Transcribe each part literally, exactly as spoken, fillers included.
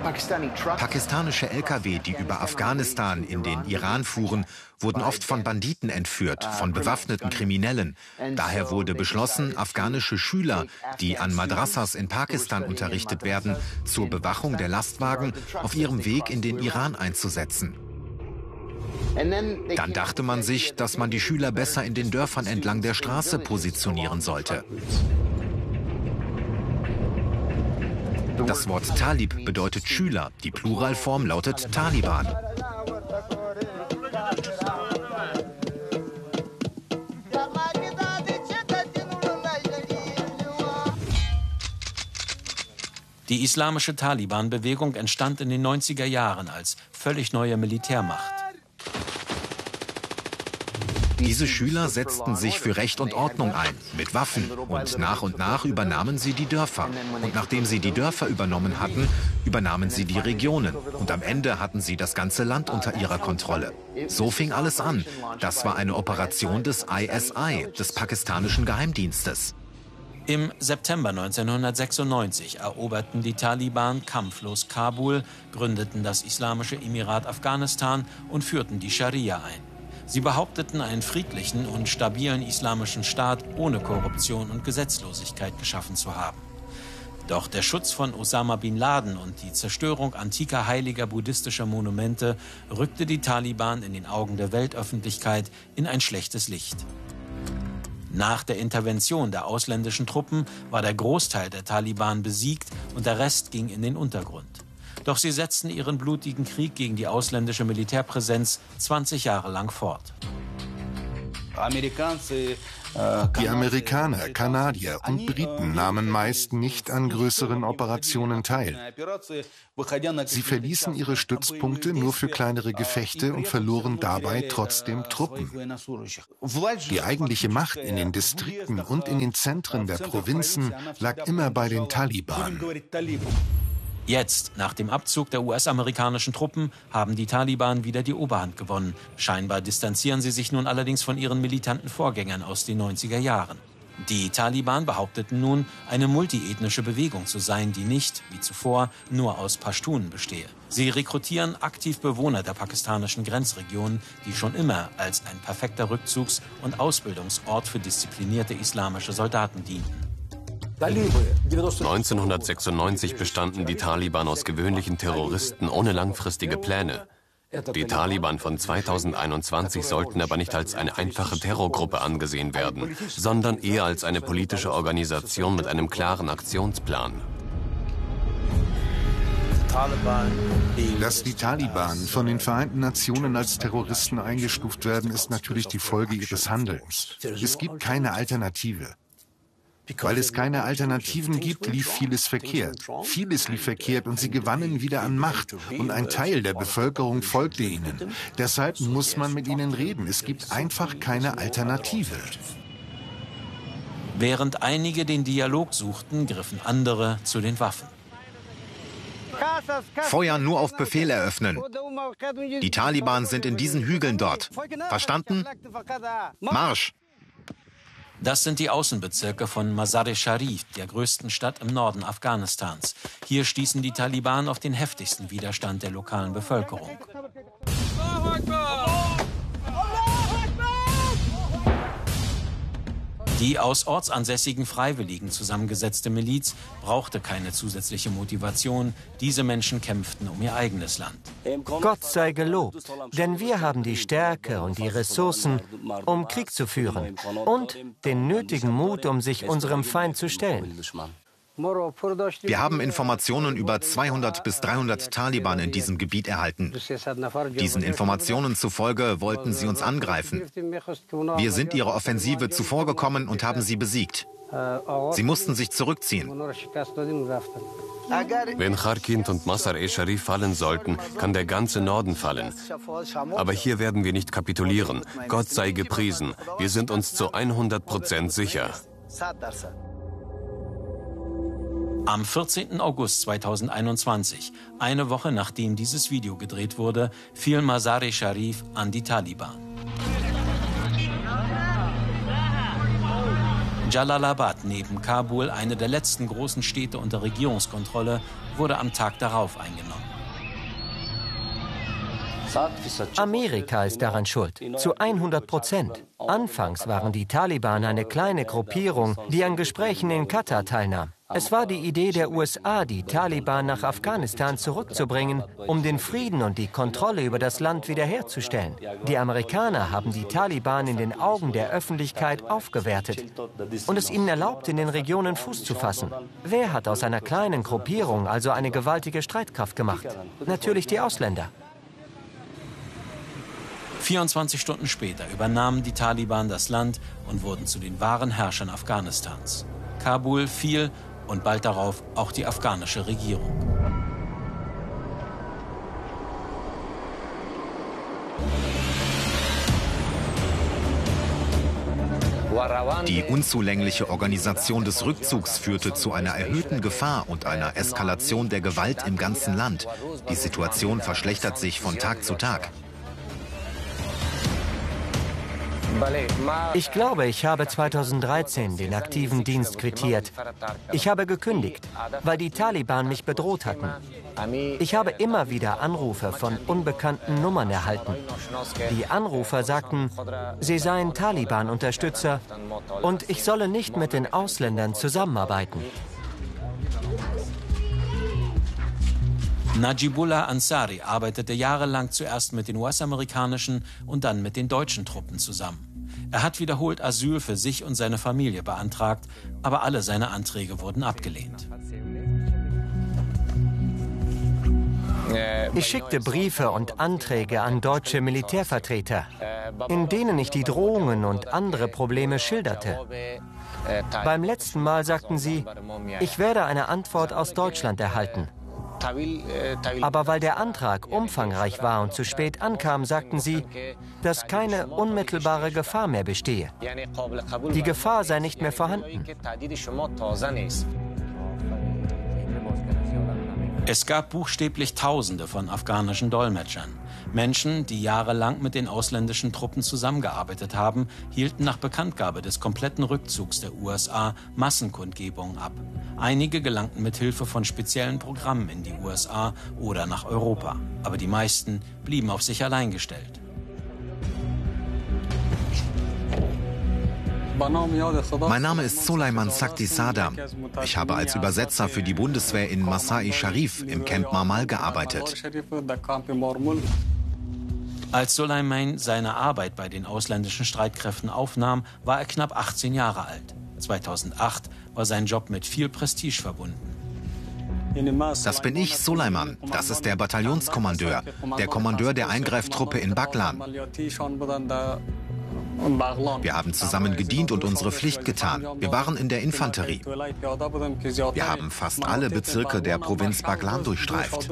Pakistanische L K W, die über Afghanistan in den Iran fuhren, wurden oft von Banditen entführt, von bewaffneten Kriminellen. Daher wurde beschlossen, afghanische Schüler, die an Madrassas in Pakistan unterrichtet werden, zur Bewachung der Lastwagen auf ihrem Weg in den Iran einzusetzen. Dann dachte man sich, dass man die Schüler besser in den Dörfern entlang der Straße positionieren sollte. Das Wort Talib bedeutet Schüler, die Pluralform lautet Taliban. Die islamische Taliban-Bewegung entstand in den neunziger Jahren als völlig neue Militärmacht. Diese Schüler setzten sich für Recht und Ordnung ein, mit Waffen. Und nach und nach übernahmen sie die Dörfer. Und nachdem sie die Dörfer übernommen hatten, übernahmen sie die Regionen. Und am Ende hatten sie das ganze Land unter ihrer Kontrolle. So fing alles an. Das war eine Operation des I S I, des pakistanischen Geheimdienstes. Im September neunzehnhundertsechsundneunzig eroberten die Taliban kampflos Kabul, gründeten das Islamische Emirat Afghanistan und führten die Scharia ein. Sie behaupteten, einen friedlichen und stabilen islamischen Staat ohne Korruption und Gesetzlosigkeit geschaffen zu haben. Doch der Schutz von Osama bin Laden und die Zerstörung antiker heiliger buddhistischer Monumente rückte die Taliban in den Augen der Weltöffentlichkeit in ein schlechtes Licht. Nach der Intervention der ausländischen Truppen war der Großteil der Taliban besiegt und der Rest ging in den Untergrund. Doch sie setzten ihren blutigen Krieg gegen die ausländische Militärpräsenz zwanzig Jahre lang fort. Die Amerikaner, Kanadier und Briten nahmen meist nicht an größeren Operationen teil. Sie verließen ihre Stützpunkte nur für kleinere Gefechte und verloren dabei trotzdem Truppen. Die eigentliche Macht in den Distrikten und in den Zentren der Provinzen lag immer bei den Taliban. Jetzt, nach dem Abzug der U S-amerikanischen Truppen, haben die Taliban wieder die Oberhand gewonnen. Scheinbar distanzieren sie sich nun allerdings von ihren militanten Vorgängern aus den neunziger Jahren. Die Taliban behaupteten nun, eine multiethnische Bewegung zu sein, die nicht, wie zuvor, nur aus Pashtunen bestehe. Sie rekrutieren aktiv Bewohner der pakistanischen Grenzregionen, die schon immer als ein perfekter Rückzugs- und Ausbildungsort für disziplinierte islamische Soldaten dienten. neunzehnhundertsechsundneunzig bestanden die Taliban aus gewöhnlichen Terroristen ohne langfristige Pläne. Die Taliban von zweitausendeinundzwanzig sollten aber nicht als eine einfache Terrorgruppe angesehen werden, sondern eher als eine politische Organisation mit einem klaren Aktionsplan. Dass die Taliban von den Vereinten Nationen als Terroristen eingestuft werden, ist natürlich die Folge ihres Handelns. Es gibt keine Alternative. Weil es keine Alternativen gibt, lief vieles verkehrt. Vieles lief verkehrt und sie gewannen wieder an Macht. Und ein Teil der Bevölkerung folgte ihnen. Deshalb muss man mit ihnen reden. Es gibt einfach keine Alternative. Während einige den Dialog suchten, griffen andere zu den Waffen. Feuer nur auf Befehl eröffnen. Die Taliban sind in diesen Hügeln dort. Verstanden? Marsch! Das sind die Außenbezirke von Mazar-e-Sharif, der größten Stadt im Norden Afghanistans. Hier stießen die Taliban auf den heftigsten Widerstand der lokalen Bevölkerung. Die aus ortsansässigen Freiwilligen zusammengesetzte Miliz brauchte keine zusätzliche Motivation. Diese Menschen kämpften um ihr eigenes Land. Gott sei gelobt, denn wir haben die Stärke und die Ressourcen, um Krieg zu führen und den nötigen Mut, um sich unserem Feind zu stellen. Wir haben Informationen über zweihundert bis dreihundert Taliban in diesem Gebiet erhalten. Diesen Informationen zufolge wollten sie uns angreifen. Wir sind ihrer Offensive zuvorgekommen und haben sie besiegt. Sie mussten sich zurückziehen. Wenn Kharkind und Mazar-e-Sharif fallen sollten, kann der ganze Norden fallen. Aber hier werden wir nicht kapitulieren. Gott sei gepriesen. Wir sind uns zu hundert Prozent sicher. Am vierzehnten August zweitausendeinundzwanzig, eine Woche nachdem dieses Video gedreht wurde, fiel Mazar-e-Sharif an die Taliban. Jalalabad neben Kabul, eine der letzten großen Städte unter Regierungskontrolle, wurde am Tag darauf eingenommen. Amerika ist daran schuld, zu hundert Prozent. Anfangs waren die Taliban eine kleine Gruppierung, die an Gesprächen in Katar teilnahm. Es war die Idee der U S A, die Taliban nach Afghanistan zurückzubringen, um den Frieden und die Kontrolle über das Land wiederherzustellen. Die Amerikaner haben die Taliban in den Augen der Öffentlichkeit aufgewertet und es ihnen erlaubt, in den Regionen Fuß zu fassen. Wer hat aus einer kleinen Gruppierung also eine gewaltige Streitkraft gemacht? Natürlich die Ausländer. vierundzwanzig Stunden später übernahmen die Taliban das Land und wurden zu den wahren Herrschern Afghanistans. Kabul fiel und bald darauf auch die afghanische Regierung. Die unzulängliche Organisation des Rückzugs führte zu einer erhöhten Gefahr und einer Eskalation der Gewalt im ganzen Land. Die Situation verschlechtert sich von Tag zu Tag. Ich glaube, ich habe zweitausenddreizehn den aktiven Dienst quittiert. Ich habe gekündigt, weil die Taliban mich bedroht hatten. Ich habe immer wieder Anrufe von unbekannten Nummern erhalten. Die Anrufer sagten, sie seien Taliban-Unterstützer und ich solle nicht mit den Ausländern zusammenarbeiten. Najibullah Ansari arbeitete jahrelang zuerst mit den U S-amerikanischen und dann mit den deutschen Truppen zusammen. Er hat wiederholt Asyl für sich und seine Familie beantragt, aber alle seine Anträge wurden abgelehnt. Ich schickte Briefe und Anträge an deutsche Militärvertreter, in denen ich die Drohungen und andere Probleme schilderte. Beim letzten Mal sagten sie, ich werde eine Antwort aus Deutschland erhalten. Aber weil der Antrag umfangreich war und zu spät ankam, sagten sie, dass keine unmittelbare Gefahr mehr bestehe. Die Gefahr sei nicht mehr vorhanden. Es gab buchstäblich Tausende von afghanischen Dolmetschern. Menschen, die jahrelang mit den ausländischen Truppen zusammengearbeitet haben, hielten nach Bekanntgabe des kompletten Rückzugs der U S A Massenkundgebungen ab. Einige gelangten mit Hilfe von speziellen Programmen in die U S A oder nach Europa. Aber die meisten blieben auf sich allein gestellt. Mein Name ist Sulaiman Sakti Sadar. Ich habe als Übersetzer für die Bundeswehr in Masai Sharif im Camp Marmal gearbeitet. Als Sulaiman seine Arbeit bei den ausländischen Streitkräften aufnahm, war er knapp achtzehn Jahre alt. zweitausendacht war sein Job mit viel Prestige verbunden. Das bin ich, Sulaiman. Das ist der Bataillonskommandeur, der Kommandeur der Eingreiftruppe in Baglan. Wir haben zusammen gedient und unsere Pflicht getan. Wir waren in der Infanterie. Wir haben fast alle Bezirke der Provinz Baglan durchstreift.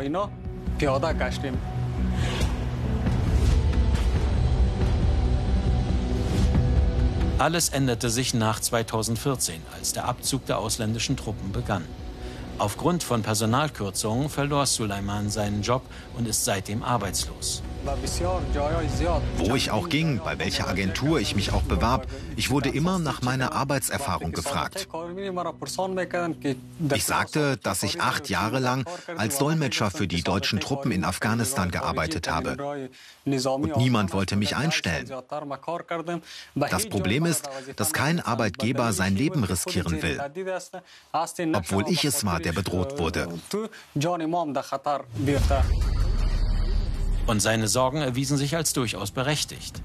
Alles änderte sich nach zweitausendvierzehn, als der Abzug der ausländischen Truppen begann. Aufgrund von Personalkürzungen verlor Sulaiman seinen Job und ist seitdem arbeitslos. Wo ich auch ging, bei welcher Agentur ich mich auch bewarb, ich wurde immer nach meiner Arbeitserfahrung gefragt. Ich sagte, dass ich acht Jahre lang als Dolmetscher für die deutschen Truppen in Afghanistan gearbeitet habe. Und niemand wollte mich einstellen. Das Problem ist, dass kein Arbeitgeber sein Leben riskieren will, obwohl ich es war, der bedroht wurde. Und seine Sorgen erwiesen sich als durchaus berechtigt.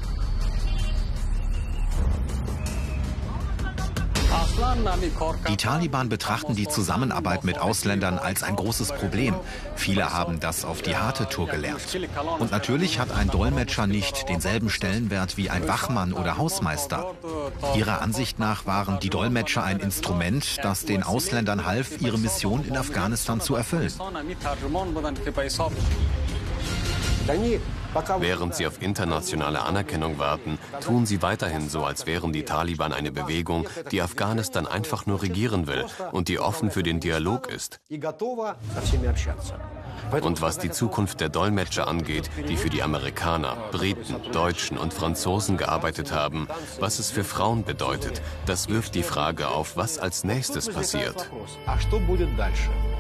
Die Taliban betrachten die Zusammenarbeit mit Ausländern als ein großes Problem. Viele haben das auf die harte Tour gelernt. Und natürlich hat ein Dolmetscher nicht denselben Stellenwert wie ein Wachmann oder Hausmeister. Ihrer Ansicht nach waren die Dolmetscher ein Instrument, das den Ausländern half, ihre Mission in Afghanistan zu erfüllen. Während sie auf internationale Anerkennung warten, tun sie weiterhin so, als wären die Taliban eine Bewegung, die Afghanistan einfach nur regieren will und die offen für den Dialog ist. Und was die Zukunft der Dolmetscher angeht, die für die Amerikaner, Briten, Deutschen und Franzosen gearbeitet haben, was es für Frauen bedeutet, das wirft die Frage auf, was als nächstes passiert.